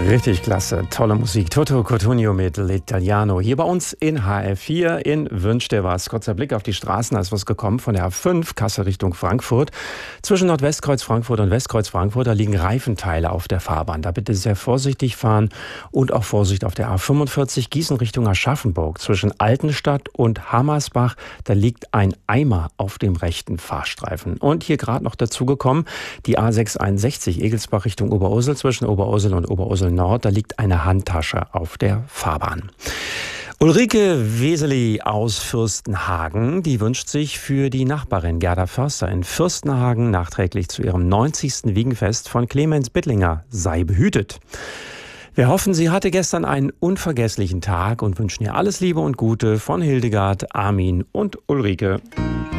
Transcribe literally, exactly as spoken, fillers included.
Richtig klasse, tolle Musik. Toto Cutugno mit L'Italiano. Hier bei uns in H R vier in Wünsch dir was. Kurzer Blick auf die Straßen, da ist was gekommen von der A fünf, Kassel Richtung Frankfurt. Zwischen Nordwestkreuz Frankfurt und Westkreuz Frankfurt, da liegen Reifenteile auf der Fahrbahn. Da bitte sehr vorsichtig fahren und auch Vorsicht auf der A fünfundvierzig, Gießen Richtung Aschaffenburg. Zwischen Altenstadt und Hammersbach, da liegt ein Eimer auf dem rechten Fahrstreifen. Und hier gerade noch dazu gekommen, die A sechshunderteinundsechzig, Egelsbach Richtung Oberursel, zwischen Oberursel und Oberursel Nord, da liegt eine Handtasche auf der Fahrbahn. Ulrike Weseli aus Fürstenhagen, die wünscht sich für die Nachbarin Gerda Förster in Fürstenhagen nachträglich zu ihrem neunzigsten Wiegenfest von Clemens Bittlinger: Sei behütet. Wir hoffen, sie hatte gestern einen unvergesslichen Tag und wünschen ihr alles Liebe und Gute von Hildegard, Armin und Ulrike.